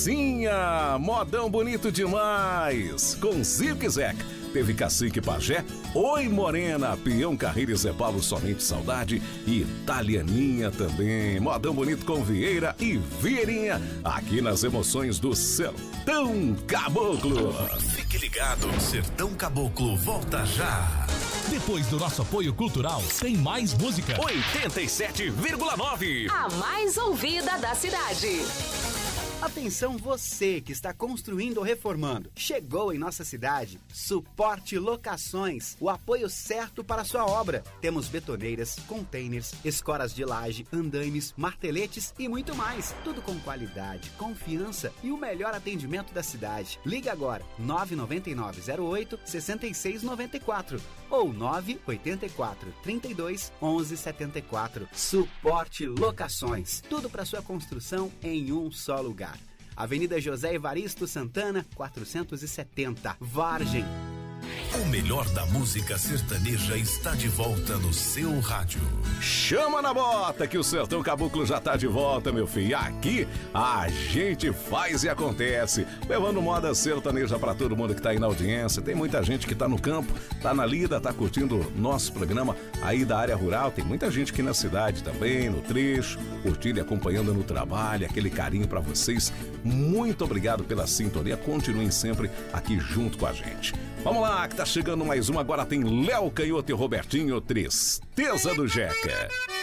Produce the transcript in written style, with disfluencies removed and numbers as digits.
Gracinha, modão bonito demais, com Zico e Zeca. Teve Cacique Pajé, Oi Morena, Peão Carreira e Zé Paulo, Somente Saudade e Italianinha também. Modão bonito com Vieira e Vieirinha, aqui nas emoções do Sertão Caboclo. Fique ligado, Sertão Caboclo volta já. Depois do nosso apoio cultural, tem mais música. 87,9. A mais ouvida da cidade. Atenção você que está construindo ou reformando. Chegou em nossa cidade Suporte Locações, o apoio certo para a sua obra. Temos betoneiras, containers, escoras de laje, andaimes, marteletes e muito mais. Tudo com qualidade, confiança e o melhor atendimento da cidade. Liga agora, 99908-6694 ou 984-32-1174. Suporte Locações. Tudo para sua construção em um só lugar. Avenida José Evaristo Santana, 470, Vargem. O melhor da música sertaneja está de volta no seu rádio. Chama na bota que o Sertão Caboclo já tá de volta, meu filho. Aqui a gente faz e acontece, levando moda sertaneja pra todo mundo que tá aí na audiência. Tem muita gente que tá no campo, tá na lida, tá curtindo nosso programa aí da área rural. Tem muita gente aqui na cidade também, no trecho, curtindo e acompanhando no trabalho. Aquele carinho pra vocês. Muito obrigado pela sintonia. Continuem sempre aqui junto com a gente. Vamos lá, que tá chegando mais uma. Agora tem Léo Canhoto e Robertinho, Tristeza do Jeca.